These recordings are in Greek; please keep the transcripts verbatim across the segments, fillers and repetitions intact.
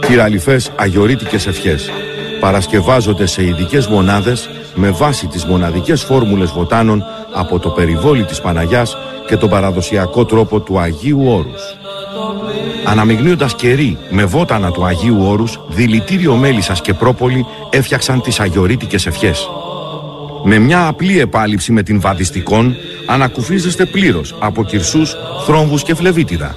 Κυραλιφές αγιορείτικες ευχές παρασκευάζονται σε ειδικές μονάδες με βάση τις μοναδικές φόρμουλες βοτάνων από το περιβόλι της Παναγιάς και τον παραδοσιακό τρόπο του Αγίου Όρους. Αναμειγνύοντας κερί με βότανα του Αγίου Όρους, δηλητήριο μέλισσας και πρόπολη έφτιαξαν τις αγιορείτικες ευχές. Με μια απλή επάλυψη με την βαδιστικόν ανακουφίζεστε πλήρως από κυρσούς, θρόμβους και φλεβίτιδα.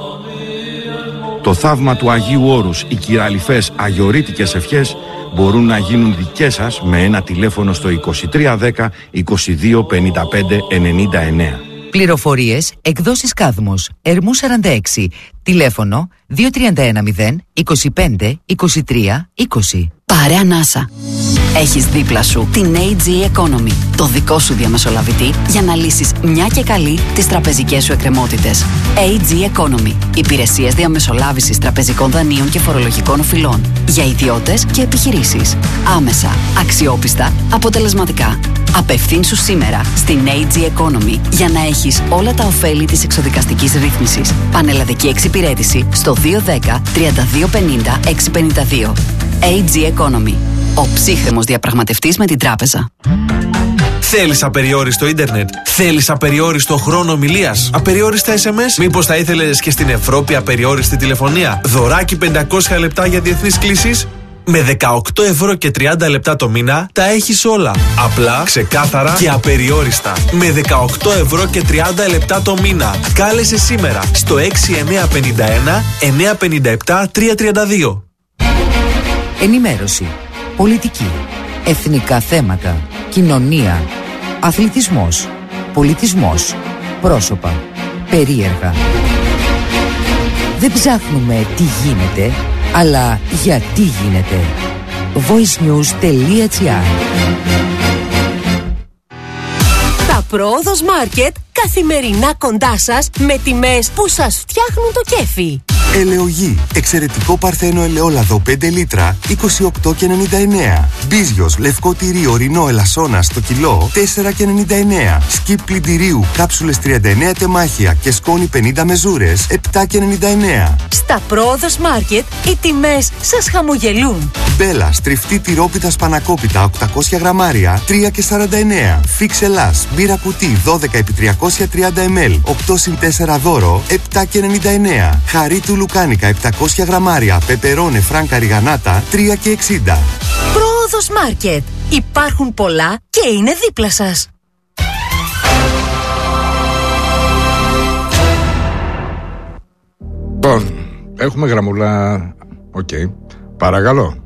Το θαύμα του Αγίου Όρους, οι κυραλιφές αγιορείτικες ευχές μπορούν να γίνουν δικές σας με ένα τηλέφωνο στο είκοσι τρία δέκα είκοσι δύο πενήντα πέντε ενενήντα εννέα. Πληροφορίες, εκδόσεις Κάδμος, Ερμού σαράντα έξι, τηλέφωνο δύο τρία ένα μηδέν είκοσι πέντε είκοσι τρία είκοσι. Παρέα Νάσα. Έχεις δίπλα σου την έι τζι Economy, το δικό σου διαμεσολαβητή για να λύσεις μια και καλή τις τραπεζικές σου εκκρεμότητες. έι τζι Economy. Υπηρεσίες διαμεσολάβησης τραπεζικών δανείων και φορολογικών οφειλών. Για ιδιώτες και επιχειρήσεις. Άμεσα, αξιόπιστα, αποτελεσματικά. Απευθύνσου σήμερα στην έι τζι Economy για να έχεις όλα τα ωφέλη της εξοδικαστικής ρύθμισης. Πανελλαδική εξυπηρέτηση στο δύο ένα μηδέν τρία δύο πενήντα έξι πενήντα δύο. έι τζι Economy. Ο ψύχρεμος διαπραγματευτής με την τράπεζα. Θέλεις απεριόριστο ίντερνετ? Θέλεις απεριόριστο χρόνο ομιλίας? Απεριόριστα ες εμ ες? Μήπως θα ήθελες και στην Ευρώπη απεριόριστη τηλεφωνία? Δωράκι πεντακόσια λεπτά για διεθνείς κλήσεις? Με δεκαοκτώ ευρώ και τριάντα λεπτά το μήνα τα έχεις όλα. Απλά, ξεκάθαρα και απεριόριστα. Με δεκαοκτώ ευρώ και τριάντα λεπτά το μήνα. Κάλεσε σήμερα στο έξι εννιά πέντε ένα εννιά πέντε επτά τρία τρία δύο. Ενημέρωση, πολιτική, εθνικά θέματα, κοινωνία, αθλητισμός, πολιτισμός, πρόσωπα, περίεργα. Δεν ψάχνουμε τι γίνεται, αλλά γιατί γίνεται. voicenews.gr. Τα Πρόοδος Μάρκετ καθημερινά κοντά σας με τιμές που σας φτιάχνουν το κέφι. Ελαιογή. Εξαιρετικό παρθένο ελαιόλαδο πέντε λίτρα είκοσι οκτώ και ενενήντα εννέα. Μπίζιος λευκό τυρί ορεινό ελασσόνα στο κιλό τέσσερα και ενενήντα εννέα. Σκιπ πλυντηρίου κάψουλες τριάντα εννέα τεμάχια και σκόνη πενήντα μεζούρες επτά και ενενήντα εννέα. Στα Πρόοδος Μάρκετ οι τιμές σας χαμογελούν. Μπέλα στριφτή τυρόπιτα σπανακόπιτα οκτακόσια γραμμάρια τρία και σαράντα εννέα. Φίξ Ελλάς μπύρα κουτί δώδεκα επί τριακόσια τριάντα μιλιλίτρα οκτώ συν τέσσερα δώρο επτά και ενενήντα εννέα. Χαρί του Λουκάνικα επτακόσια γραμμάρια πεπερώνε φράνκα ριγανάτα τρία και εξήντα. Πρόοδος Μάρκετ. Υπάρχουν πολλά και είναι δίπλα σας. Λοιπόν, έχουμε γραμμούλα. Οκ. Okay. Παρακαλώ.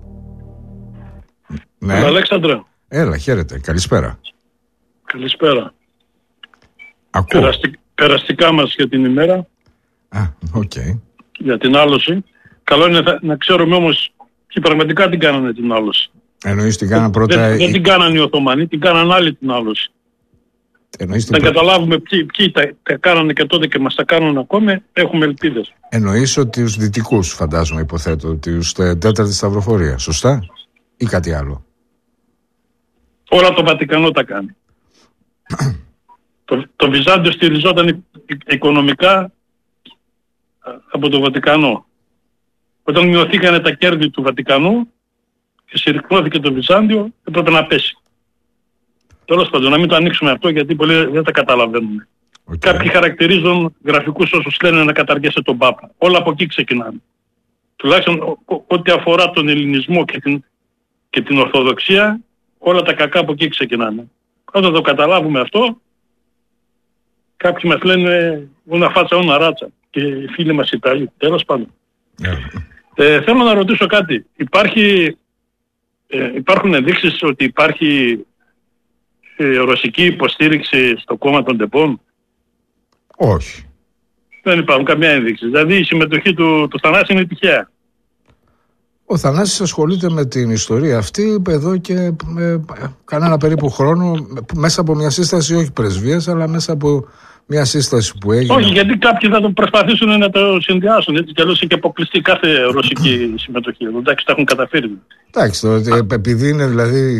Ναι. Αλέξανδρε. Έλα, χαίρετε. Καλησπέρα. Καλησπέρα. Ακούω. Περαστι... Περαστικά μας για την ημέρα. Α, οκ. Okay. Για την άλωση. Καλό είναι να ξέρουμε όμως και πραγματικά την κάνανε την άλωση. Εννοείς την κάνανε πρώτα... Δεν, δεν την κάνανε οι Οθωμανοί, την κάνανε άλλοι την άλωση. Εννοείς να την... καταλάβουμε ποιοι, ποιοι τα, τα κάνανε και τότε και μας τα κάνουν ακόμη, έχουμε ελπίδες. Εννοείς ότι τους δυτικούς, φαντάζομαι, υποθέτω, τους τέταρτη σταυροφορία, σωστά? Ή κάτι άλλο? Όλα το Βατικανό τα κάνει. το, το Βυζάντιο στηριζόταν οικονομικά από το Βατικανό. Όταν μειωθήκανε τα κέρδη του Βατικανού και συρρυκνώθηκε το Βυζάντιο, έπρεπε να πέσει. Τέλος πάντων, να μην το ανοίξουμε αυτό γιατί πολλοί δεν τα καταλαβαίνουν. Okay. Κάποιοι χαρακτηρίζουν γραφικούς όσους λένε να καταργήσει τον Πάπα. Όλα από εκεί ξεκινάνε. Τουλάχιστον ό,τι αφορά τον Ελληνισμό και την, και την Ορθοδοξία, όλα τα κακά από εκεί ξεκινάνε. Όταν το καταλάβουμε αυτό, κάποιοι μας λένε ούνα φάτσα, ούνα ράτσα. Και οι φίλοι μας Ιταλοί. Τέλος πάντων. Yeah. Ε, θέλω να ρωτήσω κάτι. Υπάρχει, ε, υπάρχουν ενδείξεις ότι υπάρχει ε, ρωσική υποστήριξη στο κόμμα των Τεπών? Όχι. Δεν υπάρχουν καμία ένδειξη. Δηλαδή η συμμετοχή του, του Θανάση είναι τυχαία. Ο Θανάσης ασχολείται με την ιστορία αυτή εδώ και ε, κανένα περίπου χρόνο, μέσα από μια σύσταση όχι πρεσβείας, αλλά μέσα από μια σύσταση που έγινε. Όχι, γιατί κάποιοι θα το προσπαθήσουν να το συνδυάσουν. Έτσι κι αλλιώς έχει αποκλειστεί κάθε ρωσική συμμετοχή. Εντάξει, τα έχουν καταφέρει. Εντάξει, το, επειδή είναι δηλαδή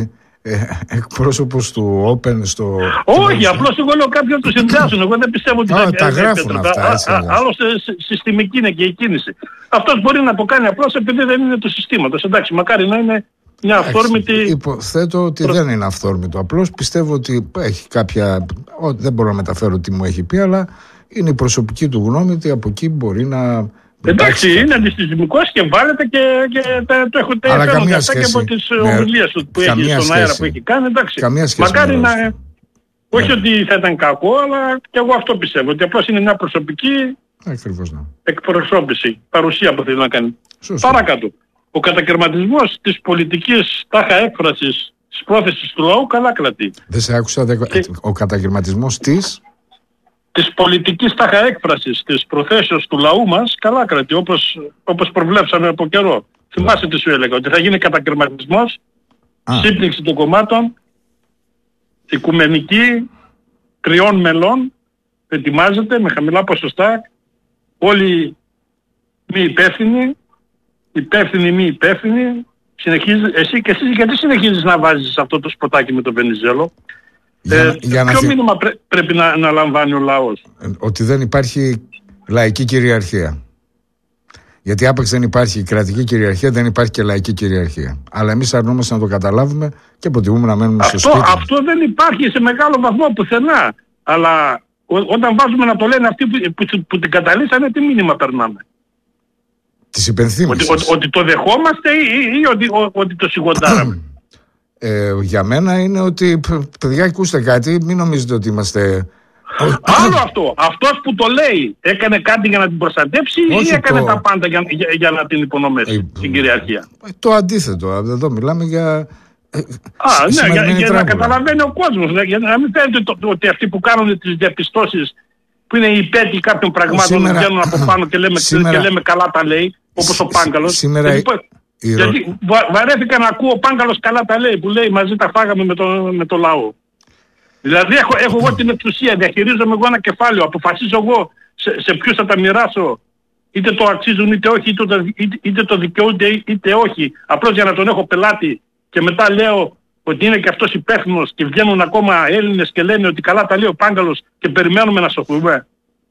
ε, εκπρόσωπος του Open στο... Όχι, απλώς εγώ λέω κάποιοι τους συνδυάζουν. Εγώ δεν πιστεύω ότι θα τα γράφουν αυτά. Έτσι, α, α, άλλωστε συστημική είναι και η κίνηση. Αυτός μπορεί να το κάνει απλώς επειδή δεν είναι του συστήματος. Εντάξει, μακάρι να είναι μια αυθόρμητη... Υποθέτω ότι προ... δεν είναι αυθόρμητο. Απλώς πιστεύω ότι έχει κάποια... Ό, δεν μπορώ να μεταφέρω τι μου έχει πει, αλλά είναι η προσωπική του γνώμη ότι από εκεί μπορεί να... Εντάξει, είναι αντισυστημικός και βάλετε και, και το έχω τέφερον αυτά και από τις ναι, ομιλίες του που έχει στον αέρα που έχει κάνει. Εντάξει, μακάρι να... Ναι. Όχι ότι θα ήταν κακό, αλλά και εγώ αυτό πιστεύω. Ότι απλώς είναι μια προσωπική Ακριβώς, ναι. εκπροσώπηση, παρουσία που θέλει να κάνει. Σωστό. Παρακάτω. Ο κατακαιρματισμός της πολιτικής τάχα έκφρασης της πρόθεσης του λαού καλά κρατεί. Δεν σε άκουσα. Δε... Και... Ο κατακαιρματισμός της... της πολιτικής τάχα έκφρασης της προθέσεως του λαού μας καλά κρατεί, όπως, όπως προβλέψαμε από καιρό. Θυμάσαι τι σου έλεγα, ότι θα γίνει κατακαιρματισμός, σύμπληξη των κομμάτων, οικουμενική, τριών μελών, ετοιμάζεται με χαμηλά ποσοστά, όλοι μη υπεύθυνοι, υπεύθυνοι μη υπεύθυνοι, συνεχίζει, εσύ και εσύ γιατί συνεχίζεις να βάζεις αυτό το σποτάκι με τον Βενιζέλο. Για, ε, για ποιο να... μήνυμα πρέ, πρέπει να, να λαμβάνει ο λαός? Ότι δεν υπάρχει λαϊκή κυριαρχία. Γιατί άπαξ δεν υπάρχει κρατική κυριαρχία, δεν υπάρχει και λαϊκή κυριαρχία. Αλλά εμείς αρνούμαστε να το καταλάβουμε και προτιμούμε να μένουμε αυτό, στο σπίτι. Αυτό δεν υπάρχει σε μεγάλο βαθμό πουθενά. Αλλά ό, όταν βάζουμε να το λένε αυτοί που, που, που την καταλύσανε, τι μήνυμα περνάμε? Τις υπενθύμησης. Ότι, ότι, ότι το δεχόμαστε ή, ή, ή ότι, ο, ότι το σιγοντάραμε? Ε, για μένα είναι ότι, παιδιά, ακούστε κάτι, μην νομίζετε ότι είμαστε... Άλλο αυτό. Αυτός που το λέει έκανε κάτι για να την προστατεύσει ή έκανε το... τα πάντα για, για, για να την υπονομεύσει ε, την κυριαρχία? Το αντίθετο. Εδώ μιλάμε για... Α, ναι, για, για να καταλαβαίνει ο κόσμος. Για, για να μην φαίνεται το, το, ότι αυτοί που κάνουν τις διαπιστώσεις που είναι υπέτειοι κάποιων πραγμάτων σήμερα, βγαίνουν από πάνω και λέμε, σήμερα, και λέμε καλά τα λέει, όπως ο Πάγκαλος. Σήμερα... Γιατί, γιατί βα, βαρέθηκα να ακούω ο Πάγκαλος καλά τα λέει, που λέει μαζί τα φάγαμε με το, με το λαό. Δηλαδή έχω, έχω εγώ την εξουσία, διαχειρίζομαι εγώ ένα κεφάλαιο, αποφασίζω εγώ σε, σε ποιους θα τα μοιράσω, είτε το αξίζουν είτε όχι, είτε το, είτε, είτε το δικαιούνται είτε όχι, απλώς για να τον έχω πελάτη και μετά λέω ότι είναι και αυτός υπεύθυνος και βγαίνουν ακόμα Έλληνες και λένε ότι καλά τα λέει ο Πάγκαλος και περιμένουμε να σωθούμε.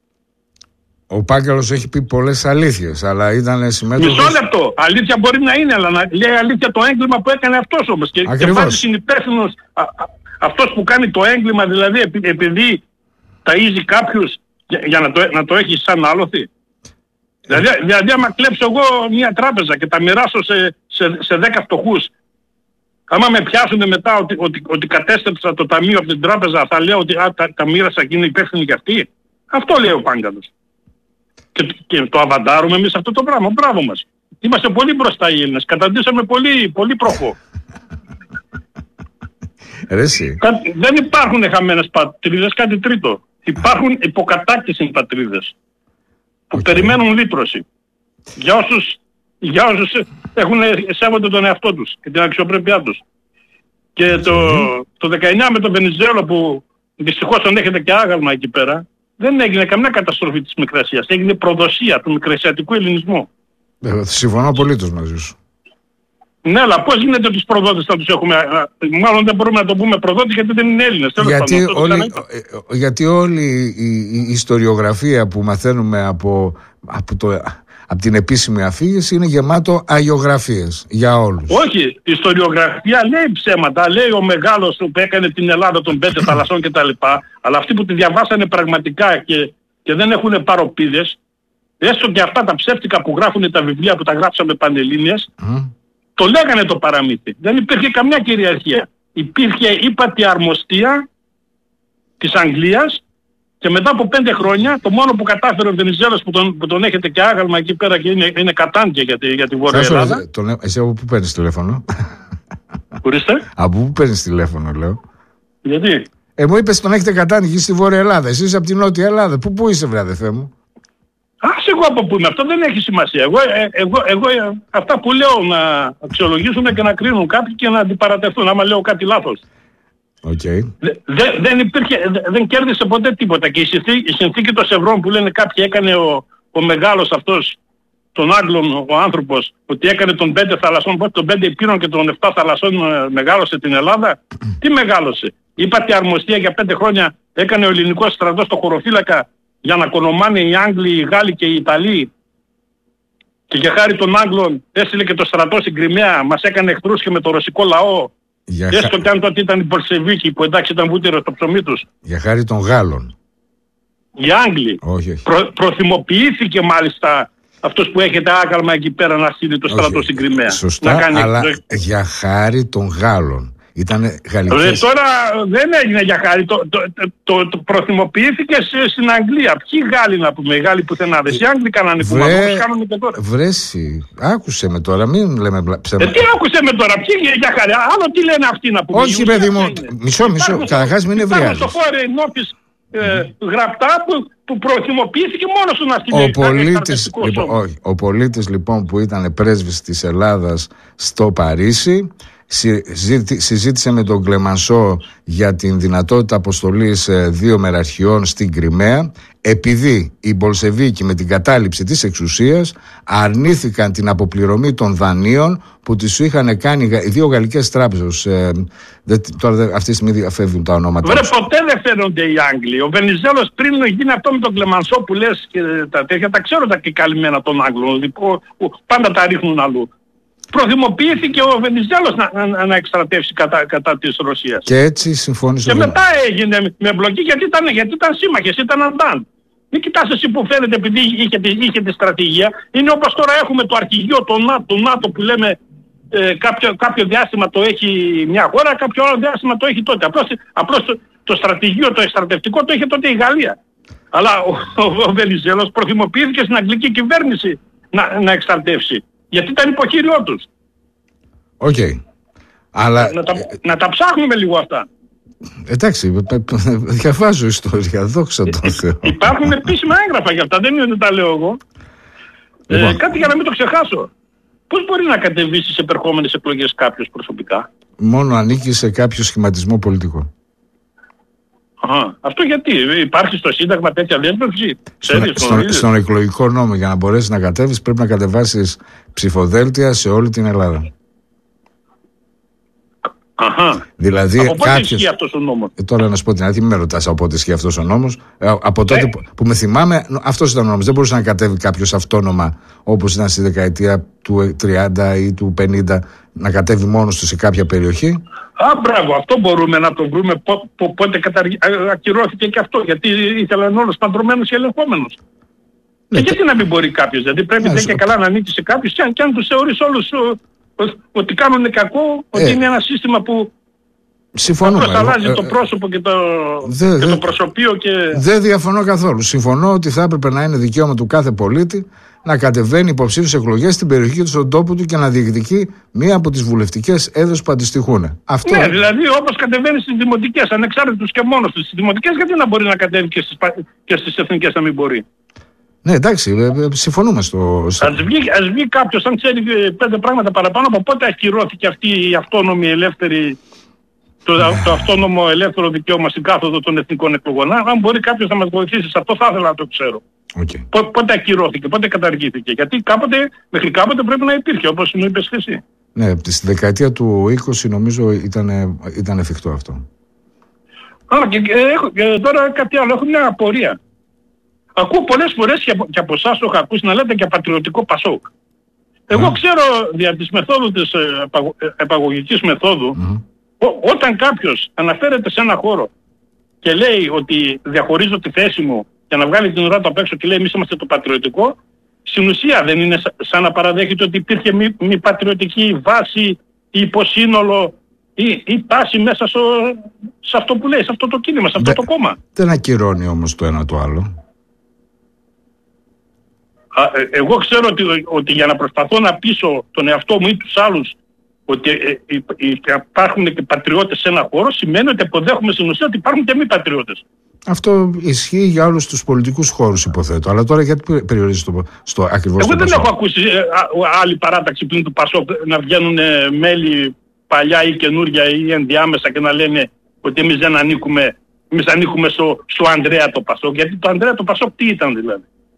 Ο Πάγκαλος έχει πει πολλές αλήθειες, αλλά ήταν συμμέτοχος... Μισό λεπτό. Αλήθεια μπορεί να είναι, αλλά να λέει αλήθεια το έγκλημα που έκανε αυτός όμως. Και, και πάλι είναι υπεύθυνος α, α, αυτός που κάνει το έγκλημα, δηλαδή επει, επειδή ταΐζει κάποιους για, για να, το, να το έχει σαν άλοθη. Δηλαδή, δηλαδή άμα κλέψω εγώ μια τράπεζα και τα μοιράσω σε, σε, σε δέκα φτωχούς, άμα με πιάσουν μετά ότι, ότι, ότι κατέστρεψα το ταμείο από την τράπεζα, θα λέω ότι α, τα, τα μοίρασα και είναι υπεύθυνοι κι αυτοί. Αυτό λέει ο Πάγκαλος. Και, και το αβαντάρουμε εμείς αυτό το πράγμα. Μπράβο μας. Είμαστε πολύ μπροστά οι Έλληνες. Καταντήσαμε πολύ, πολύ προχώ. Δεν υπάρχουν χαμένες πατρίδες, κάτι τρίτο. Υπάρχουν υποκατάκτηση πατρίδες που okay. περιμένουν λύτρωση. Για όσους, για όσους έχουν, σέβονται τον εαυτό τους και την αξιοπρέπειά τους. Και το, το δεκαεννιά με τον Βενιζέλο που δυστυχώς τον έχετε και άγαλμα εκεί πέρα, δεν έγινε καμιά καταστροφή της Μικρασίας. Έγινε προδοσία του μικρασιατικού ελληνισμού. Ε, συμφωνώ απολύτως μαζί σου. Ναι, αλλά πώς γίνεται τους προδότες θα τους έχουμε... Μάλλον δεν μπορούμε να το πούμε προδότες γιατί δεν είναι Έλληνες. Γιατί, όλη, γιατί όλη η, η, η ιστοριογραφία που μαθαίνουμε από, από, το, από την επίσημη αφήγηση είναι γεμάτο αγιογραφίες για όλους. Όχι, η ιστοριογραφία λέει ψέματα. Λέει ο μεγάλος που έκανε την Ελλάδα των πέντε θαλασσών κτλ. Αλλά αυτοί που τη διαβάσανε πραγματικά και, και δεν έχουν παροπίδες, έστω και αυτά τα ψεύτικα που γράφουν τα βιβλία που τα γράψαμε πανελλήνιες, mm. το λέγανε το παραμύθι. Δεν υπήρχε καμιά κυριαρχία. Υπήρχε ύπατη αρμοστία της Αγγλίας και μετά από πέντε χρόνια το μόνο που κατάφερε ο Βενιζέλος που τον, που τον έχετε και άγαλμα εκεί πέρα και είναι, είναι κατάντια για τη, για τη Βόρεια Ελλάδα. Τον, εσύ από πού παίρνεις τηλέφωνο? Ορίστε. Από πού παίρνεις τηλέφωνο λέω? Γιατί? Ε, μου είπες τον έχετε κατάντια στη Βόρεια Ελλάδα. Εσύ είσαι από την Νότια Ελλάδα. Πού, πού είσαι βρε αδερφέ μου? Ας εγώ από πού είμαι, αυτό δεν έχει σημασία. Εγώ, ε, εγώ, εγώ ε, αυτά που λέω να αξιολογήσουν και να κρίνουν κάποιοι και να αντιπαρατευτούν άμα λέω κάτι λάθος. Okay. Δε, δε, δεν υπήρχε, δε, δεν κέρδισε ποτέ τίποτα και η συνθήκη, η συνθήκη των Σευρών που λένε κάποιοι έκανε ο, ο μεγάλος αυτός των Άγγλων ο άνθρωπος ότι έκανε των πέντε θαλασσών, πώς των πέντε υπήρων και των εφτά θαλασσών μεγάλωσε την Ελλάδα? Τι μεγάλωσε? Είπατε αρμοστία για πέντε χρόνια έκανε ο ελληνικός στρατός στο χωροφύλακα για να κονομάνε οι Άγγλοι, οι Γάλλοι και οι Ιταλοί, και για χάρη των Άγγλων έστειλε και το στρατό στην Κριμαία, μας έκανε εχθρούς και με το ρωσικό λαό. Για έστω χα... και αν τότε ήταν οι Πολσεβίκοι που εντάξει ήταν βούτυρο στο ψωμί τους. Για χάρη των Γάλλων. Οι Άγγλοι. Όχι, όχι. Προ, προθυμοποιήθηκε μάλιστα αυτός που έχετε άκαλμα εκεί πέρα να στείλει το στρατό στην Κριμαία. Σωστά, να κάνει... αλλά για χάρη των Γάλλων. Ήτανε γαλλικές... Ρε, τώρα δεν έγινε για χάρη. Το, το, το, το, το προθυμοποιήθηκε στην Αγγλία. Ποιοι Γάλλοι να πούμε, οι Γάλλοι πουθενά. Δε, οι Άγγλοι κάνανε κουμά, όπως κάνουμε και τώρα. Βρέσει, άκουσε με τώρα, μην λέμε ψέματα. Ε, τι άκουσε με τώρα, ποιοι για χάρη. Άλλο τι λένε αυτοί να πούμε. Όχι παιδί μου, μισό μισό, καταρχάς μην ευριάζεις. Υπάρχουν στο Foreign Office ε, γραπτά που, που προθυμοποιήθηκε μόνος του να στείλει. Ο πολίτης, λοιπόν, όχι, ο πολίτης λοιπόν που ήταν πρέσβης της Ελλάδας στο Παρίσι συζήτησε με τον Κλεμανσό για την δυνατότητα αποστολής δύο μεραρχιών στην Κριμαία, επειδή οι Μπολσεβίκοι με την κατάληψη της εξουσίας αρνήθηκαν την αποπληρωμή των δανείων που τις είχαν κάνει οι δύο γαλλικές τράπεζες. Ε, δε, τώρα αυτή τη στιγμή φεύγουν τα ονόματα. Βρε, ποτέ δεν φαίνονται οι Άγγλοι. Ο Βενιζέλος πριν γίνει αυτό με τον Κλεμανσό που λες και τα τέτοια, τα ξέρω τα και καλυμμένα των Άγγλων. Λοιπόν, πάντα τα ρίχνουν αλλού. Προθυμοποιήθηκε ο Βενιζέλος να, να, να εκστρατεύσει κατά, κατά της Ρωσίας. Και έτσι συμφώνησε. Και μετά έγινε με μπλοκή γιατί ήταν, γιατί ήταν σύμμαχες, ήταν αντάν. Μην κοιτάς εσύ που φαίνεται επειδή είχε, είχε τη στρατηγία. Είναι όπως τώρα έχουμε το αρχηγείο το ΝΑΤΟ, το ΝΑΤΟ που λέμε ε, κάποιο, κάποιο διάστημα το έχει μια χώρα, κάποιο άλλο διάστημα το έχει τότε. Απλώς, απλώς το, το στρατηγείο, το εκστρατευτικό το είχε τότε η Γαλλία. Αλλά ο, ο, ο Βενιζέλος προθυμοποιήθηκε στην αγγλική κυβέρνηση να, να εκστρατεύσει. Γιατί ήταν υποχείριό τους. Οκ. Okay. Αλλά... Να, τα, να τα ψάχνουμε λίγο αυτά. Εντάξει, διαβάζω ιστορία, δόξα τω Θεώ. Υπάρχουν επίσημα έγγραφα για αυτά, δεν είναι ότι τα λέω εγώ. Λοιπόν. Ε, κάτι για να μην το ξεχάσω. Πώς μπορεί να κατεβεί στις επερχόμενες εκλογές κάποιος προσωπικά? Μόνο ανήκει σε κάποιο σχηματισμό πολιτικό. Αχα. Αυτό γιατί υπάρχει στο Σύνταγμα τέτοια δέσμευση? Στον, στον, στον εκλογικό νόμο για να μπορέσεις να κατέβεις πρέπει να κατεβάσεις ψηφοδέλτια σε όλη την Ελλάδα. Αχα. Δηλαδή, από πότε κάποιος... ισχύει αυτός ο νόμος? Ε, τώρα να σου πω την αλήθεια, μην με ρωτάς από πότε ισχύει αυτός ο νόμος. Ε, από τότε ε. που, που με θυμάμαι, αυτός ήταν ο νόμος. Δεν μπορούσε να κατέβει κάποιος αυτόνομα όπως ήταν στη δεκαετία του τριάντα ή του πενήντα να κατέβει μόνος του σε κάποια περιοχή. Α, μπράβο, αυτό μπορούμε να το βρούμε πό, πό, πότε καταργ... ακυρώθηκε και αυτό. Γιατί ήθελαν όλος παντρωμένος και ελεγχόμενος. Ναι, και γιατί τε... να μην μπορεί κάποιος? Δηλαδή πρέπει ναι, και καλά να ανήκει σε κάποιους και αν, και αν τους θεωρείς όλους ο, ο, ότι κάνουν κακό, ε. ότι είναι ένα σύστημα που συμφωνούμε. αλλάζει ε, το πρόσωπο και το, δε, και δε, το προσωπείο και... Δεν διαφωνώ καθόλου. Συμφωνώ ότι θα έπρεπε να είναι δικαίωμα του κάθε πολίτη να κατεβαίνει υποψήφιες εκλογές στην περιοχή του, στον τόπο του και να διεκδικεί μία από τις βουλευτικές έδρες που αντιστοιχούν. Αυτό... Ναι, δηλαδή όπως κατεβαίνει στις δημοτικές, ανεξάρτητους και μόνος του. Στις δημοτικές γιατί να μπορεί να κατέβει και στις, και στις εθνικές να μην μπορεί? Ναι, εντάξει, συμφωνούμε στο... Ας βγει, ας βγει κάποιος, αν ξέρει πέντε πράγματα παραπάνω, από πότε ακυρώθηκε αυτή η αυτόνομη ελεύθερη, το, το αυτόνομο ελεύθερο δικαίωμα στην κάθοδο των εθνικών εκλογών. Αν μπορεί κάποιος να μας βοηθήσει σε αυτό, θα ήθελα να το ξέρω. Okay. Π, πότε ακυρώθηκε, πότε καταργήθηκε? Γιατί κάποτε, μέχρι κάποτε πρέπει να υπήρχε, όπως μου είπες και εσύ. Ναι, στη δεκαετία του είκοσι νομίζω ήταν, ήταν εφικτό αυτό. Α, και, και, έχω, και τώρα κάτι άλλο, έχω μια απορία. Ακούω πολλές φορές και από, και από εσάς το έχω ακούσει να λέτε για πατριωτικό Πασόκ. Εγώ mm. ξέρω δια της μεθόδου της ε, επαγωγικής μεθόδου, mm. ό, όταν κάποιος αναφέρεται σε ένα χώρο και λέει ότι διαχωρίζω τη θέση μου για να βγάλει την ουρά του απ' έξω και λέει εμείς είμαστε το πατριωτικό, στην ουσία δεν είναι σαν να παραδέχεται ότι υπήρχε μη, μη πατριωτική βάση ή υποσύνολο ή, ή τάση μέσα στο, σε αυτό που λέει, σε αυτό το κίνημα, σε αυτό Δε, το κόμμα. Δεν ακυρώνει όμως το ένα το άλλο. Α, ε, εγώ ξέρω ότι, ότι για να προσπαθώ να πείσω τον εαυτό μου ή τους άλλους ότι ε, ε, ε, υπάρχουν και πατριώτες σε ένα χώρο, σημαίνει ότι αποδέχομαι στην ουσία ότι υπάρχουν και μη πατριώτες. Αυτό ισχύει για όλους τους πολιτικούς χώρους, υποθέτω. Αλλά τώρα γιατί περιορίζεις το, στο ακριβώς Εγώ το δεν έχω ακούσει ε, α, άλλη παράταξη πριν του Πασόκ να βγαίνουν ε, μέλη παλιά ή καινούρια ή ενδιάμεσα και να λένε ότι εμείς δεν ανήκουμε, εμείς ανήκουμε στο, στο Ανδρέα το Πασόκ. Γιατί το Ανδρέα το Πασόκ τι ήταν δηλαδή?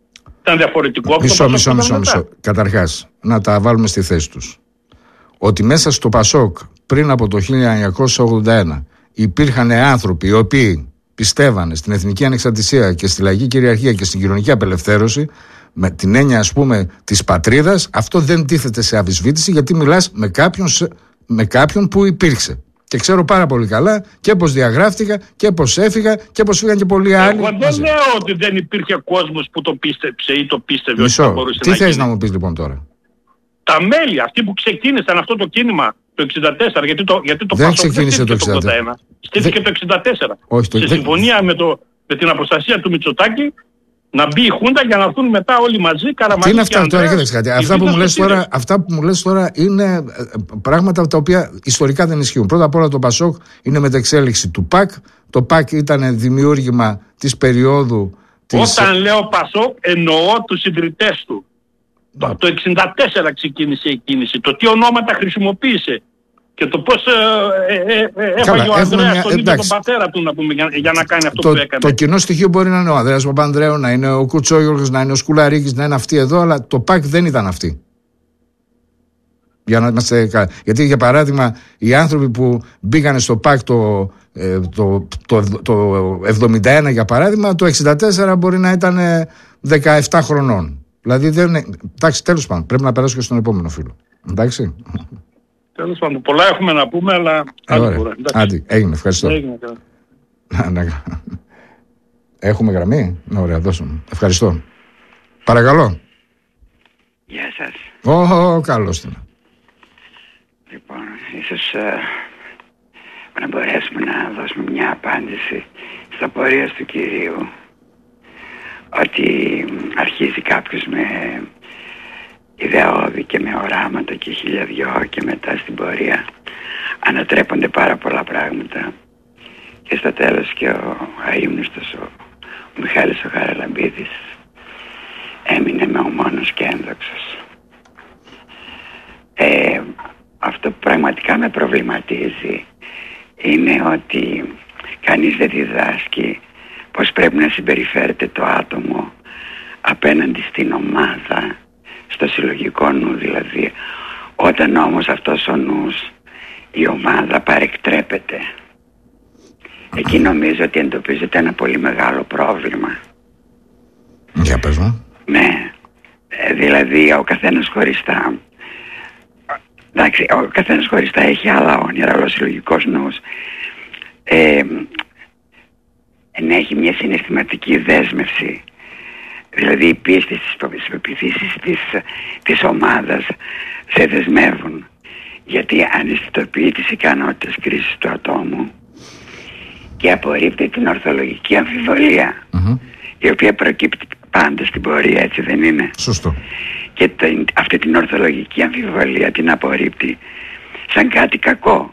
ήταν διαφορετικό. Μισό, μισό, μισό, μισό. Καταρχάς, να τα βάλουμε στη θέση τους. Ότι μέσα στο Πασόκ πριν από το χίλια εννιακόσια ογδόντα ένα υπήρχαν άνθρωποι οι οποίοι πιστεύανε στην εθνική ανεξαρτησία και στη λαϊκή κυριαρχία και στην κοινωνική απελευθέρωση, με την έννοια, ας πούμε, της πατρίδας, αυτό δεν τίθεται σε αμφισβήτηση, γιατί μιλάς με κάποιον, με κάποιον που υπήρξε. Και ξέρω πάρα πολύ καλά και πώς διαγράφτηκα και πώς έφυγα και πώς φύγαν και πολλοί άλλοι. Εγώ δεν λέω ότι δεν υπήρχε κόσμος που το πίστεψε ή το πίστευε. Μισό. Ότι θα μπορούσε Τι να θες γίνει. να μου πεις λοιπόν τώρα? Τα μέλη, αυτοί που ξεκίνησαν αυτό το κίνημα το εξήντα τέσσερα, γιατί το, γιατί το δεν Πασόκ ξεκίνησε το εξήντα τέσσερα. ογδόντα ένα, στήθηκε το εξήντα τέσσερα. Όχι, το... σε δεν... συμφωνία με, το, με την αποστασία του Μητσοτάκη να μπει η Χούντα για να έρθουν μετά όλοι μαζί, Καραμανλής. Τι είναι αυτά τώρα, κοίταξε κάτι. Αυτά που, μου λες τώρα, αυτά που μου λες τώρα είναι πράγματα τα οποία ιστορικά δεν ισχύουν. Πρώτα απ' όλα το Πασόκ είναι μεταξέλιξη του ΠΑΚ. Το ΠΑΚ ήταν δημιούργημα της περίοδου της... Όταν λέω Πασόκ εννοώ τους ιδρυτές του. Το, το εξήντα τέσσερα ξεκίνησε η κίνηση. Το τι ονόματα χρησιμοποίησε και το πώς ε, ε, ε, έφαγε ο Ανδρέας τον ίδιο τον πατέρα του, να πούμε, για, για να κάνει αυτό το, που έκανε. Το κοινό στοιχείο μπορεί να είναι ο Ανδρέας Παπανδρέου, να είναι ο Κουτσόγιοργος, να είναι ο Σκουλαρίκης, να είναι αυτοί εδώ, αλλά το ΠΑΚ δεν ήταν αυτοί. Για να είμαστε... Γιατί για παράδειγμα οι άνθρωποι που μπήκαν στο ΠΑΚ το, το, το, το, το εβδομήντα ένα για παράδειγμα, το εξήντα τέσσερα μπορεί να ήταν δεκαεπτά χρονών. Δηλαδή δεν είναι... Εντάξει, τέλος πάντων, πρέπει να περάσω και στον επόμενο φίλο. Εντάξει. Τέλος πάντων, πολλά έχουμε να πούμε, αλλά άλλη φορά. Άντε, έγινε, ευχαριστώ. Έγινε, Έχουμε γραμμή. Ναι, ωραία, δώσω μου. Ευχαριστώ. Παρακαλώ. Γεια σας. Ω, καλώς την. Λοιπόν, ίσως ε, να μπορέσουμε να δώσουμε μια απάντηση στα πορεία του κυρίου, ότι αρχίζει κάποιος με ιδεώδη και με οράματα και χίλια δυο και μετά στην πορεία ανατρέπονται πάρα πολλά πράγματα και στο τέλος και ο αείμνηστος ο, ο Μιχάλης ο Χαραλαμπίδης έμεινε με ο μόνος και ένδοξος. Ε, αυτό που πραγματικά με προβληματίζει είναι ότι κανείς δεν διδάσκει πως πρέπει να συμπεριφέρεται το άτομο απέναντι στην ομάδα, στο συλλογικό νου δηλαδή. Όταν όμως αυτός ο νους, η ομάδα παρεκτρέπεται, εκεί νομίζω ότι εντοπίζεται ένα πολύ μεγάλο πρόβλημα. Για πες μου. Ναι, ε, δηλαδή ο καθένας χωριστά, εντάξει, ο καθένας χωριστά έχει άλλα όνειρα, αλλά ο συλλογικός νους ε, έχει μια συναισθηματική δέσμευση, δηλαδή η πίστη στις πεποιθήσεις της, της ομάδας σε δεσμεύουν, γιατί αναισθητοποιεί τις ικανότητες κρίσης του ατόμου και απορρίπτει την ορθολογική αμφιβολία, mm-hmm. η οποία προκύπτει πάντα στην πορεία, έτσι δεν είναι? Σωστό. Και το, αυτή την ορθολογική αμφιβολία την απορρίπτει σαν κάτι κακό.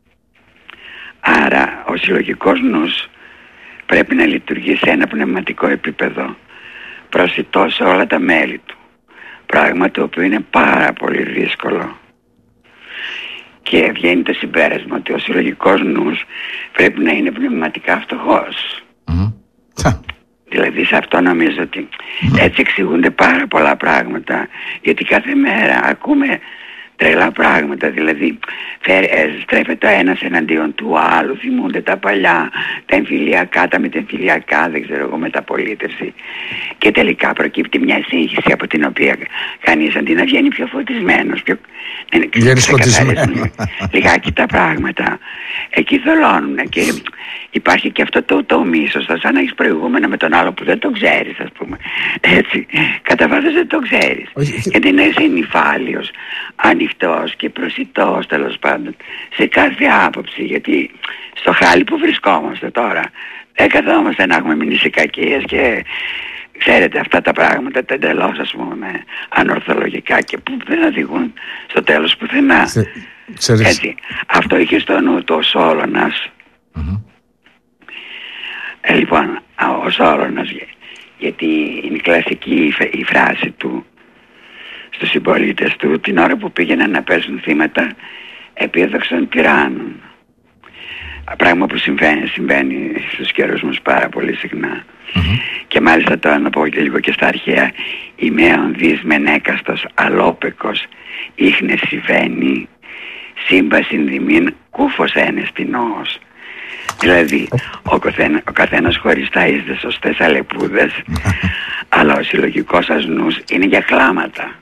Άρα ο συλλογικός νους πρέπει να λειτουργεί σε ένα πνευματικό επίπεδο προσιτό σε όλα τα μέλη του, πράγμα το οποίο είναι πάρα πολύ δύσκολο. Και βγαίνει το συμπέρασμα ότι ο συλλογικός νους πρέπει να είναι πνευματικά φτωχός. Mm-hmm. Δηλαδή σε αυτό νομίζω ότι mm-hmm. έτσι εξηγούνται πάρα πολλά πράγματα, γιατί κάθε μέρα ακούμε τρελά πράγματα, δηλαδή στρέφεται ο ένας εναντίον του άλλου, θυμούνται τα παλιά, τα εμφυλιακά, τα μετεμφυλιακά, δεν ξέρω εγώ, μεταπολίτευση, και τελικά προκύπτει μια σύγχυση από την οποία κανείς αντί να βγαίνει πιο φωτισμένος, πιο... βγαίνει σκοτισμένος λιγάκι τα πράγματα, εκεί θολώνουν και υπάρχει και αυτό το, το μίσος, σαν να έχεις προηγούμενα με τον άλλο που δεν το ξέρεις, ας πούμε, έτσι, κατά βάθος δεν το ξέρεις, γιατί είναι είσαι νυφάλιος, ανοιχτός και προσιτός τέλος πάντων σε κάθε άποψη, γιατί στο χάλι που βρισκόμαστε τώρα δεν καθόμαστε να έχουμε μείνει σε κακίες και ξέρετε αυτά τα πράγματα τα εντελώς, ας πούμε, ανορθολογικά και που δεν οδηγούν στο τέλος πουθενά. Έτσι, αυτό είχε στο νου του ο Σόλωνας. Mm-hmm. ε, λοιπόν ο Σόλωνας, γιατί είναι κλασική η, η φράση του στους συμπολίτες του την ώρα που πήγαιναν να παίζουν θύματα επίδοξων τυράννων. πράγμα που συμβαίνει, συμβαίνει στους καιρούς μας πάρα πολύ συχνά. Mm-hmm. Και μάλιστα τώρα να πω και λίγο και στα αρχαία, ημέων δις μενέκαστος αλόπεκος ίχνε συμβαίνει σύμπα συνδημήν κούφος ένεστηνός. Δηλαδή ο, καθένα, ο καθένας χωριστά είστε σωστές αλεπούδες αλλά ο συλλογικός σας νους είναι για κλάματα.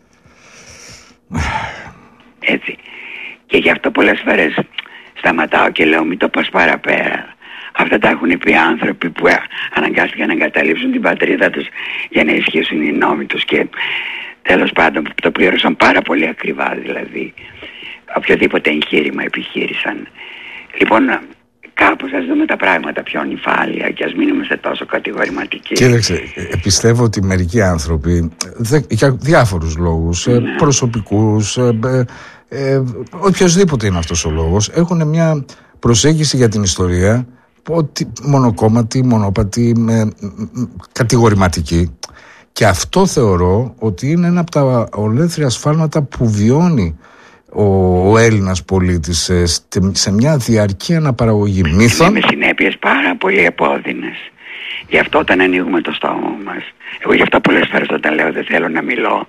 Έτσι. Και γι' αυτό πολλές φορές σταματάω και λέω μην το πας παραπέρα. Αυτά τα έχουν πει άνθρωποι που αναγκάστηκαν να εγκαταλείψουν την πατρίδα τους για να ισχύσουν οι νόμοι τους και τέλος πάντων που το πλήρωσαν πάρα πολύ ακριβά, δηλαδή οποιοδήποτε εγχείρημα επιχείρησαν. Λοιπόν, κάπως ας δούμε τα πράγματα πιο νυφάλια και ας μην είμαστε τόσο κατηγορηματικοί. Κοίταξε, πιστεύω ότι μερικοί άνθρωποι για διάφορους λόγους, ναι. προσωπικούς, ε, ε, οποιοσδήποτε είναι αυτός ο λόγος, έχουν μια προσέγγιση για την ιστορία ότι μονοκόμματη, μονόπατη, με, κατηγορηματική. Και αυτό θεωρώ ότι είναι ένα από τα ολέθρια σφάλματα που βιώνει ο, ο Έλληνας πολίτης σε, σε μια διαρκή αναπαραγωγή μύθων. Με συνέπειες πάρα πολύ επώδυνες. Γι' αυτό όταν ανοίγουμε το στόμα μας, εγώ γι' αυτό πολλές φορές όταν λέω δεν θέλω να μιλώ,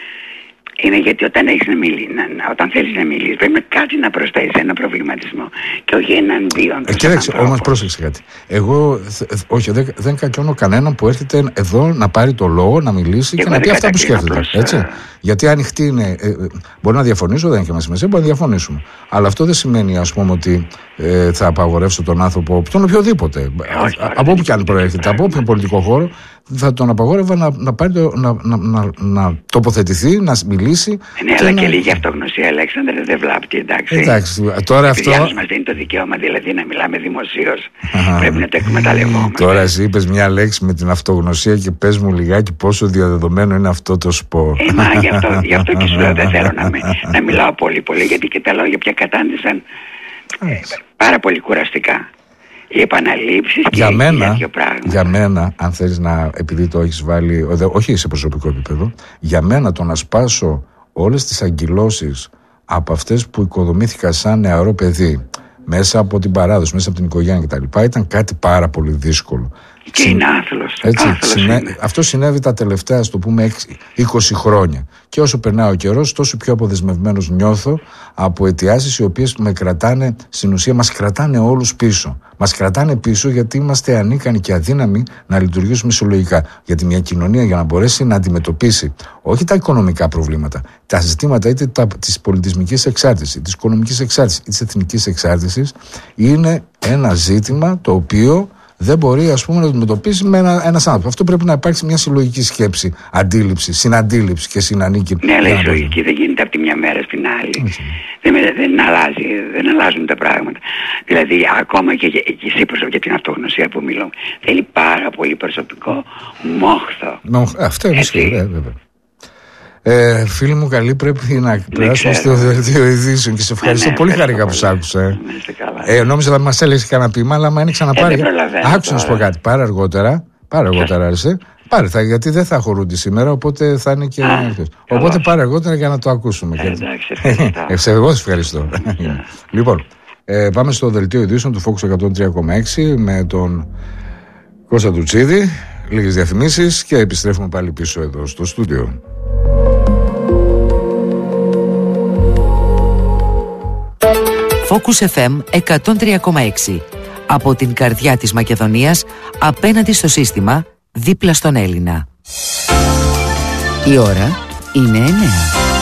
είναι γιατί όταν έχεις να μιλήσει, όταν θέλεις να μιλήσεις, πρέπει κάτι να προσθέσεις, ένα προβληματισμό και όχι εναντίον. Ε, κοίταξε, όμως πρόσεξε κάτι. Εγώ όχι, δεν, δεν κακιώνω κανέναν που έρχεται εδώ να πάρει το λόγο, να μιλήσει και, και να πει αυτά που σκέφτεται. Προς, έτσι. Γιατί ανοιχτή είναι. Ε, μπορεί να διαφωνήσω, δεν έχει μας σημασία, μπορεί να διαφωνήσουμε. Αλλά αυτό δεν σημαίνει, ας πούμε, ότι ε, θα απαγορεύσω τον άνθρωπο, τον οποιοδήποτε. Όχι, από όπου και αν προέρχεται, από όποιο πολιτικό χώρο, θα τον απαγόρευα να, να, πάρει το, να, να, να, να τοποθετηθεί, να μιλήσει. Ναι, και αλλά να... και λίγη αυτογνωσία, Αλέξανδρε, δεν βλάπτει, εντάξει. Εντάξει, τώρα αυτό. Επειδή μας δίνει το δικαίωμα δηλαδή να μιλάμε δημοσίως, πρέπει να το εκμεταλλευόμαστε. Τώρα εσύ είπες μια λέξη με την αυτογνωσία και πες μου λιγάκι πόσο διαδεδομένο είναι αυτό το σπορ. Ε, μα γι' αυτό, γι' αυτό και σου λέω δεν θέλω να, με, να μιλάω πολύ πολύ, γιατί και τα λόγια πια κατάντησαν ε, πάρα πολύ κουραστικά. Οι επαναλήψεις και για μένα, τέτοιο πράγμα. Για μένα, αν θέλεις να, επειδή το έχεις βάλει, όχι σε προσωπικό επίπεδο, για μένα το να σπάσω όλες τις αγκυλώσεις από αυτές που οικοδομήθηκα σαν νεαρό παιδί, μέσα από την παράδοση, μέσα από την οικογένεια κτλ., ήταν κάτι πάρα πολύ δύσκολο. Και Συ... είναι άθλος. Έτσι, άθλος συνέ... είναι. Αυτό συνέβη τα τελευταία, στο πούμε, είκοσι χρόνια. Και όσο περνάει ο καιρός, τόσο πιο αποδεσμευμένος νιώθω από αιτιάσεις οι οποίες με κρατάνε, στην ουσία μας κρατάνε όλους πίσω. Μας κρατάνε πίσω γιατί είμαστε ανίκανοι και αδύναμοι να λειτουργήσουμε συλλογικά. Γιατί μια κοινωνία για να μπορέσει να αντιμετωπίσει όχι τα οικονομικά προβλήματα, τα ζητήματα είτε της πολιτισμικής εξάρτησης, της οικονομικής εξάρτησης ή της εθνικής εξάρτησης, είναι ένα ζήτημα το οποίο δεν μπορεί, ας πούμε, να το αντιμετωπίσει με ένα, ένας άνθρωπος. Αυτό πρέπει να υπάρξει μια συλλογική σκέψη, αντίληψη, συναντήληψη και συνανίκη. Ναι, αλλά η συλλογική δεν γίνεται από τη μια μέρα στην άλλη. Δεν, δεν, αλλάζει, δεν αλλάζουν τα πράγματα. Δηλαδή, ακόμα και, και εσύ για την αυτογνωσία που μιλώ, θέλει πάρα πολύ προσωπικό μόχθο. Μοχ, αυτό είναι ισχυρό, βέβαια. Ε, φίλοι μου καλοί, πρέπει να περάσουμε στο δελτίο ειδήσεων και σε ευχαριστώ. Ναι, ναι, πολύ χαρικά που σ' άκουσα. Ε, νόμιζα θα μας έλεγες κανένα ποίημα, αλλά μου άνοιξε να πάρει. Άκουσα να σου πω κάτι. Πάρε αργότερα. Πάρε αργότερα, άρεσε. Πάρε, θα, γιατί δεν θα χωρούνται σήμερα, οπότε θα είναι και. Α, οπότε πάρε αργότερα για να το ακούσουμε. Ε, εντάξει, εγώ σε ευχαριστώ. Λοιπόν, ε, πάμε στο δελτίο ειδήσεων του Focus εκατόν τρία κόμμα έξι με τον Κώστα Τουτσίδη. Λίγες διαφημίσεις και επιστρέφουμε πάλι πίσω εδώ στο στούντιο. Focus εφ εμ εκατόν τρία κόμμα έξι. Από την καρδιά της Μακεδονίας, απέναντι στο σύστημα, δίπλα στον Έλληνα. Η ώρα είναι εννέα.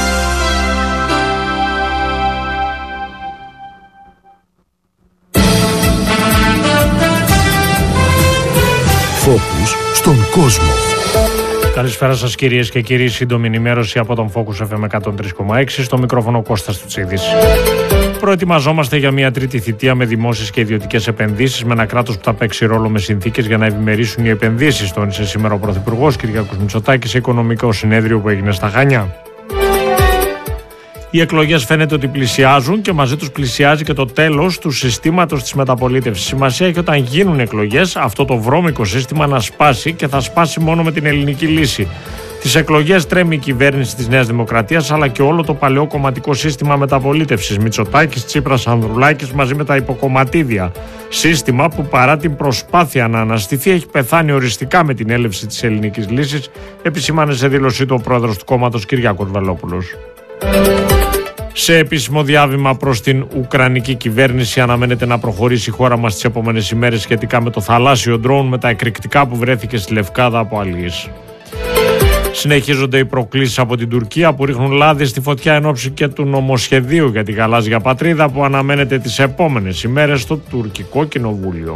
Focus στον κόσμο. Καλησπέρα σας κυρίες και κύριοι, σύντομη ενημέρωση από τον Focus εφ εμ εκατόν τρία κόμμα έξι, στο μικρόφωνο Κώστας Τουτσίδης. Προετοιμαζόμαστε για μια τρίτη θητεία με δημόσιες και ιδιωτικές επενδύσεις, με ένα κράτος που θα παίξει ρόλο με συνθήκες για να ευημερήσουν οι επενδύσεις, τόνισε σήμερα ο Πρωθυπουργός Κυριάκος Μητσοτάκης σε οικονομικό συνέδριο που έγινε στα Χανιά. Οι εκλογές φαίνεται ότι πλησιάζουν και μαζί τους πλησιάζει και το τέλος του συστήματος της μεταπολίτευσης. Σημασία έχει όταν γίνουν εκλογές αυτό το βρώμικο σύστημα να σπάσει και θα σπάσει μόνο με την ελληνική λύση. Τις εκλογές τρέμει η κυβέρνηση της Νέας Δημοκρατίας, αλλά και όλο το παλαιό κομματικό σύστημα μεταπολίτευσης Μητσοτάκης, Τσίπρας, Ανδρουλάκης μαζί με τα υποκομματίδια. Σύστημα που παρά την προσπάθεια να αναστηθεί έχει πεθάνει οριστικά με την έλευση της ελληνικής λύσης, επισήμανε σε δήλωσή του ο πρόεδρος του κόμματος Κυριάκος Βελόπουλος. Σε επίσημο διάβημα προς την Ουκρανική κυβέρνηση, αναμένεται να προχωρήσει η χώρα μας τις επόμενες ημέρες σχετικά με το θαλάσσιο ντρόουν με τα εκρηκτικά που βρέθηκε στη Λευκάδα από αλλοίς. Συνεχίζονται οι προκλήσεις από την Τουρκία που ρίχνουν λάδι στη φωτιά εν ώψη και του νομοσχεδίου για τη γαλάζια πατρίδα που αναμένεται τις επόμενες ημέρες στο τουρκικό κοινοβούλιο.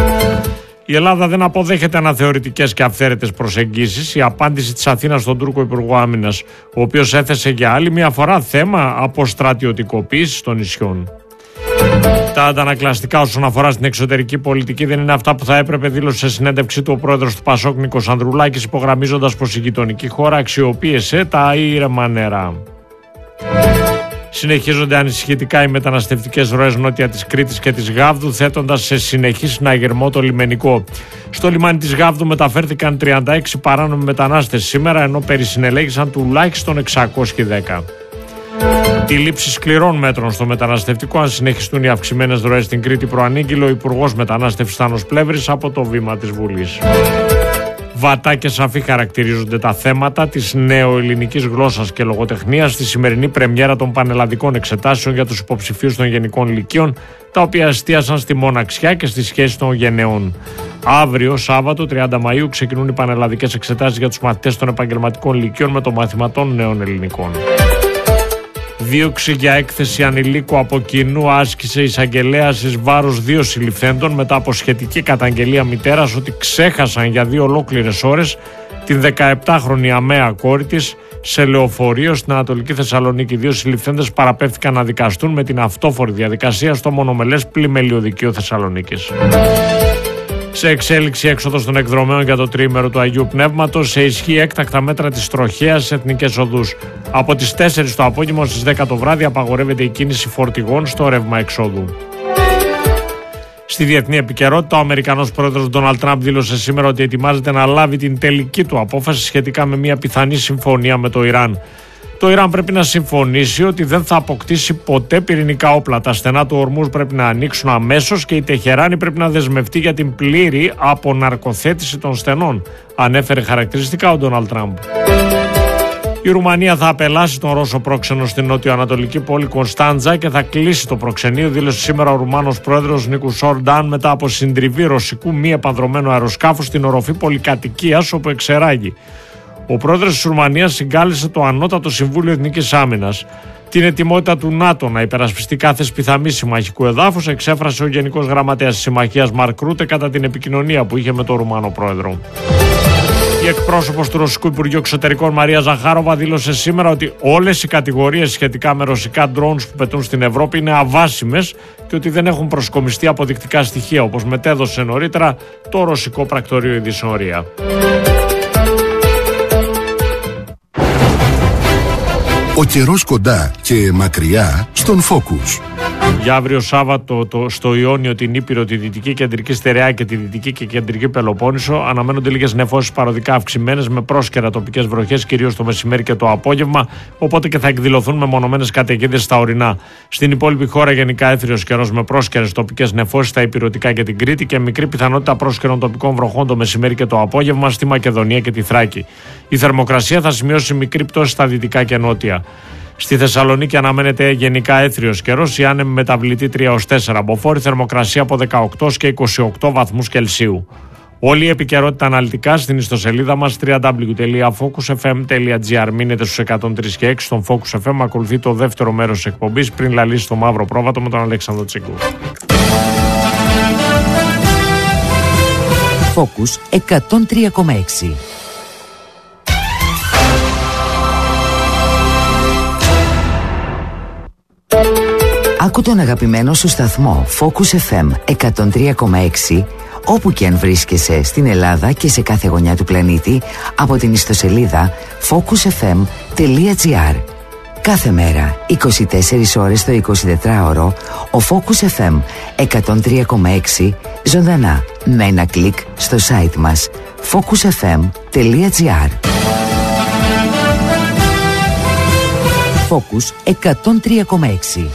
Η Ελλάδα δεν αποδέχεται αναθεωρητικές και αυθαίρετες προσεγγίσεις. Η απάντηση της Αθήνας στον Τούρκο Υπουργό Άμυνας, ο οποίος έθεσε για άλλη μια φορά θέμα αποστρατιωτικοποίησης των νησιών. Τα αντανακλαστικά όσον αφορά στην εξωτερική πολιτική δεν είναι αυτά που θα έπρεπε, δήλωσε σε συνέντευξή του ο πρόεδρος του Πασόκ Νίκος Ανδρουλάκης, υπογραμμίζοντας πως η γειτονική χώρα αξιοποίησε τα ήρεμα νερά. Συνεχίζονται ανησυχητικά οι μεταναστευτικές ροές νότια της Κρήτης και της Γάβδου, θέτοντας σε συνεχή συναγερμό το λιμενικό. Στο λιμάνι της Γάβδου μεταφέρθηκαν τριάντα έξι παράνομοι μετανάστες σήμερα, ενώ περισυνελέγησαν τουλάχιστον εξακόσιοι δέκα. Τη λήψη σκληρών μέτρων στο μεταναστευτικό, αν συνεχιστούν οι αυξημένες ροές στην Κρήτη, προανήγγειλε ο Υπουργός Μετανάστευσης Θάνος Πλεύρης από το βήμα της Βουλής. Βατά και σαφή χαρακτηρίζονται τα θέματα της νεοελληνικής γλώσσας και λογοτεχνίας στη σημερινή πρεμιέρα των πανελλαδικών εξετάσεων για τους υποψηφίους των γενικών λυκείων, τα οποία εστίασαν στη μοναξιά και στη σχέση των γενεών. Αύριο, Σάββατο, τριάντα Μαΐου, ξεκινούν οι πανελλαδικές εξετάσεις για τους μαθητές των επαγγελματικών λυκείων με το μάθημα των νέων ελληνικών. Δίωξη για έκθεση ανηλίκου από κοινού άσκησε η εισαγγελέας εις βάρος δύο συλληφθέντων μετά από σχετική καταγγελία μητέρας ότι ξέχασαν για δύο ολόκληρες ώρες την δεκαεπτάχρονη αμαία κόρη της σε λεωφορείο στην Ανατολική Θεσσαλονίκη. Δύο συλληφθέντες παραπέμφθηκαν να δικαστούν με την αυτόφορη διαδικασία στο μονομελές πλημελιωδικείο Θεσσαλονίκης. Σε εξέλιξη έξοδος των εκδρομέων για το τριήμερο του Αγίου Πνεύματος, σε ισχύ έκτακτα μέτρα της τροχέας στις εθνικές οδούς. Από τις τέσσερις το απόγευμα στις δέκα το βράδυ απαγορεύεται η κίνηση φορτηγών στο ρεύμα εξόδου. Στη διεθνή επικαιρότητα, ο Αμερικανός πρόεδρος Ντόναλντ Τραμπ δήλωσε σήμερα ότι ετοιμάζεται να λάβει την τελική του απόφαση σχετικά με μια πιθανή συμφωνία με το Ιράν. Το Ιράν πρέπει να συμφωνήσει ότι δεν θα αποκτήσει ποτέ πυρηνικά όπλα. Τα στενά του Ορμούζ πρέπει να ανοίξουν αμέσως και η Τεχεράνη πρέπει να δεσμευτεί για την πλήρη αποναρκοθέτηση των στενών, ανέφερε χαρακτηριστικά ο Ντόναλντ Τραμπ. Η Ρουμανία θα απελάσει τον Ρώσο πρόξενο στην νότιο-ανατολική πόλη Κωνσταντζα και θα κλείσει το προξενείο, δήλωσε σήμερα ο Ρουμάνος πρόεδρος Νίκουσορ Ντάν μετά από συντριβή ρωσικού μη επανδρομένου αεροσκάφου στην οροφή πολυκατοικίας όπου εξεράγει. Ο πρόεδρος της Ρουμανίας συγκάλεσε το Ανώτατο Συμβούλιο Εθνικής Άμυνας. Την ετοιμότητα του ΝΑΤΟ να υπερασπιστεί κάθε σπιθαμή συμμαχικού εδάφους εξέφρασε ο Γενικός Γραμματέας της Συμμαχίας Μαρκ Ρούτε κατά την επικοινωνία που είχε με τον Ρουμάνο πρόεδρο. Η εκπρόσωπος του Ρωσικού Υπουργείου Εξωτερικών Μαρία Ζαχάροβα δήλωσε σήμερα ότι όλες οι κατηγορίες σχετικά με ρωσικά drones που πετούν στην Ευρώπη είναι αβάσιμες και ότι δεν έχουν προσκομιστεί αποδεικτικά στοιχεία, όπως μετέδωσε νωρίτερα το ρωσικό πρακτορείο ειδήσεων ΡΙΑ. Ο καιρός κοντά και μακριά στον Focus. Για αύριο Σάββατο το, στο Ιόνιο, την Ήπειρο, τη Δυτική Κεντρική Στερεά και τη Δυτική και Κεντρική Πελοπόννησο αναμένονται λίγες νεφώσεις παροδικά αυξημένες με πρόσκαιρα τοπικές βροχές κυρίως το μεσημέρι και το απόγευμα, οπότε και θα εκδηλωθούν με μονομένες καταιγίδες στα ορεινά. Στην υπόλοιπη χώρα γενικά έθριος καιρός με πρόσκαιρες τοπικές νεφώσεις στα Ηπειρωτικά και την Κρήτη και μικρή πιθανότητα πρόσκαιρων τοπικών βροχών το μεσημέρι και το απόγευμα στη Μακεδονία και τη Θράκη. Η θερμοκρασία θα σημειώσει μικρή πτώση στα δυτικά και νότια. Στη Θεσσαλονίκη αναμένεται γενικά έθριος καιρός, η άνεμη μεταβλητή τρία έως τέσσερα μποφόρ, θερμοκρασία από δεκαοκτώ και είκοσι οκτώ βαθμούς Κελσίου. Όλη η επικαιρότητα αναλυτικά στην ιστοσελίδα μας double-u double-u double-u τελεία focus f m τελεία g r. Μείνετε στους εκατόν τρία και έξι στον Focus εφ εμ, ακολουθεί το δεύτερο μέρος της εκπομπής πριν λαλήσει το μαύρο πρόβατο με τον Αλέξανδρο Τσίγκου. Focus εκατόν τρία κόμμα έξι. Άκου τον αγαπημένο σου σταθμό Focus εφ εμ εκατόν τρία κόμμα έξι όπου και αν βρίσκεσαι στην Ελλάδα και σε κάθε γωνιά του πλανήτη από την ιστοσελίδα focus f m τελεία g r. Κάθε μέρα, είκοσι τέσσερις ώρες το εικοσιτετράωρο, ο Focus εφ εμ εκατόν τρία κόμμα έξι ζωντανά με ένα κλικ στο site μας focus f m τελεία g r. Focus εκατόν τρία κόμμα έξι.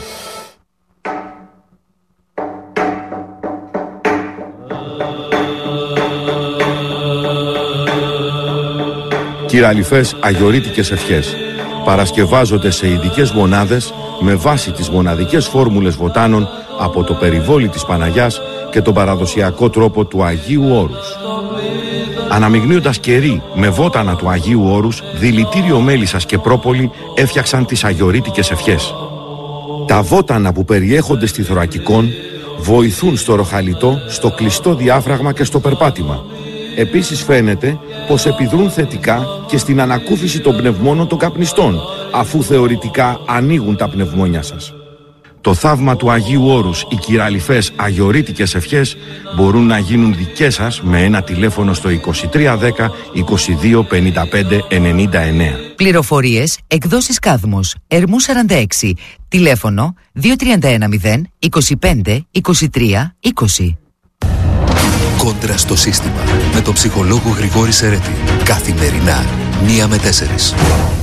Κυραλιφές αγιορείτικες ευχές παρασκευάζονται σε ειδικές μονάδες με βάση τις μοναδικές φόρμουλες βοτάνων από το περιβόλι της Παναγιάς και τον παραδοσιακό τρόπο του Αγίου Όρους. Αναμειγνύοντας κερί με βότανα του Αγίου Όρους, δηλητήριο μέλισσας και πρόπολη έφτιαξαν τις αγιορείτικες ευχές. Τα βότανα που περιέχονται στη θωρακικόν βοηθούν στο ροχαλιτό, στο κλειστό διάφραγμα και στο περπάτημα. Επίσης φαίνεται πως επιδρούν θετικά και στην ανακούφιση των πνευμόνων των καπνιστών, αφού θεωρητικά ανοίγουν τα πνευμόνια σας. Το θαύμα του Αγίου Όρους, οι κυραλιφές αγιορείτικες ευχές μπορούν να γίνουν δικές σας με ένα τηλέφωνο στο είκοσι τρία δέκα είκοσι δύο πενήντα πέντε ενενήντα εννέα. Πληροφορίες, εκδόσεις Κάδμος, Ερμού σαράντα έξι, τηλέφωνο δύο τρία ένα μηδέν είκοσι πέντε είκοσι τρία είκοσι. Κόντρα στο σύστημα με τον ψυχολόγο Γρηγόρη Σερέτη. Καθημερινά, μία με τέσσερις.